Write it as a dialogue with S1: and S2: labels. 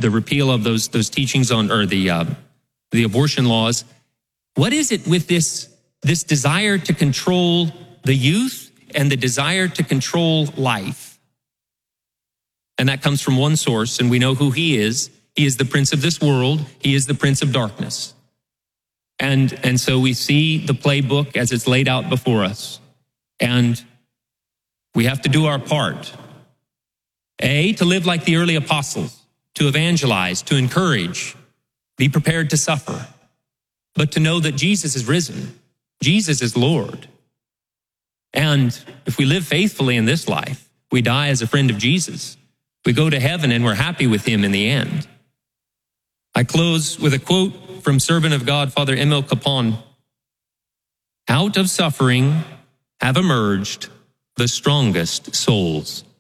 S1: the repeal of those teachings on, or the abortion laws. What is it with this desire to control the youth and the desire to control life? And that comes from one source, and we know who he is. He is the prince of this world. He is the prince of darkness. And so we see the playbook as it's laid out before us. And we have to do our part. To live like the early apostles, to evangelize, to encourage, be prepared to suffer, but to know that Jesus is risen. Jesus is Lord. And if we live faithfully in this life, we die as a friend of Jesus. We go to heaven and we're happy with him in the end. I close with a quote from servant of God, Father Emil Capon. Out of suffering have emerged the strongest souls.